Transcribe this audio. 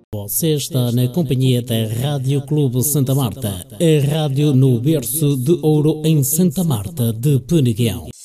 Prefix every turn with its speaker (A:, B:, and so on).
A: Você está na companhia da Rádio Clube Santa Marta, a rádio no berço de ouro em Santa Marta de Peneguião.